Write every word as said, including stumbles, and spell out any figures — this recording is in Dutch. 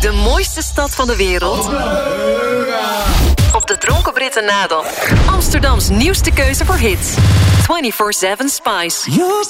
De mooiste stad van de wereld. Op de Dronken Britten nadel. Amsterdams nieuwste keuze voor hits. vierentwintig zeven Spice.